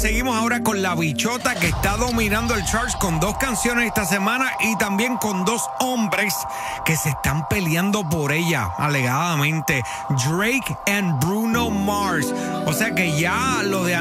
seguimos ahora con la bichota que está dominando el charts con 2 canciones esta semana y también con 2 hombres que se están peleando por ella, alegadamente. Drake and Bruno Mars. O sea que ya lo de